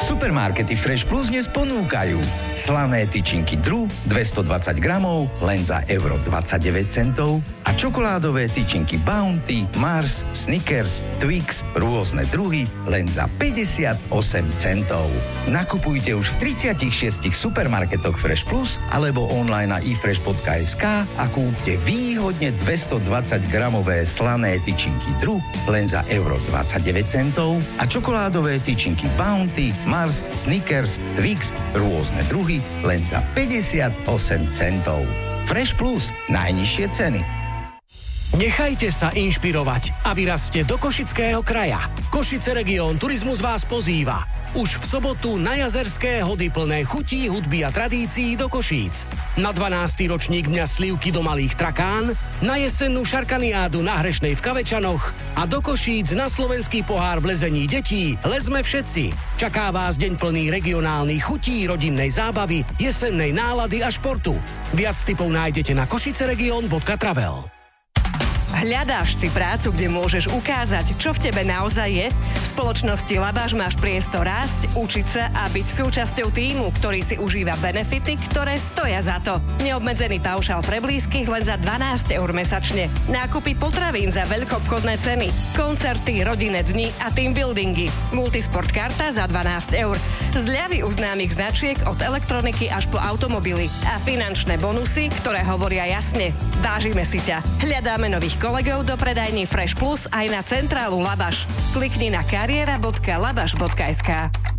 Supermarkety Fresh Plus dnes ponúkajú slané tyčinky Dru 220 gramov len za euro 29 centov a čokoládové tyčinky Bounty, Mars, Snickers, Twix, rôzne druhy len za 58 centov. Nakupujte už v 36 supermarketoch Fresh Plus alebo online na ifresh.sk a kúpte výhodne 220 gramové slané tyčinky Dru len za euro 29 centov a čokoládové tyčinky Bounty, Mars, Snickers, Twix, rôzne druhy len za 58 centov. Fresh Plus, najnižšie ceny. Nechajte sa inšpirovať a vyrazte do Košického kraja. Košice Región Turizmus vás pozýva. Už v sobotu na jazerské hody plné chutí, hudby a tradícií do Košíc. Na 12. ročník Dňa slivky do Malých Trakán, na jesennú šarkaniádu na Hrešnej v Kavečanoch a do Košíc na slovenský pohár v lezení detí Lezme všetci. Čaká vás deň plný regionálnych chutí, rodinnej zábavy, jesennej nálady a športu. Viac tipov nájdete na košiceregion.travel. Hľadáš si prácu, kde môžeš ukázať, čo v tebe naozaj je? V spoločnosti Labáš máš priestor rásť, učiť sa a byť súčasťou tímu, ktorý si užíva benefity, ktoré stoja za to. Neobmedzený paušál pre blízkych len za 12 eur mesačne. Nákupy potravín za veľkoobchodné ceny. Koncerty, rodinné dni a teambuildingy. Multisport karta za 12 eur. Zľavy u známych značiek od elektroniky až po automobily. A finančné bonusy, ktoré hovoria jasne. Vážime si ťa. Hľadáme nových kolegov do predajní Fresh Plus aj na centrálu Labaš. Klikni na kariéra.labaš.sk.